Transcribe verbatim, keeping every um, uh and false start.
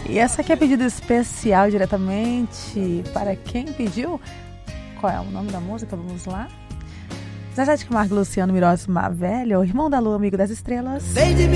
E essa aqui é pedido especial diretamente para quem pediu. Qual é o nome da música? Vamos lá. Zezé de Camargo, Luciano Mirós Mavelho, Irmão da Lua, Amigo das Estrelas. Sei de mil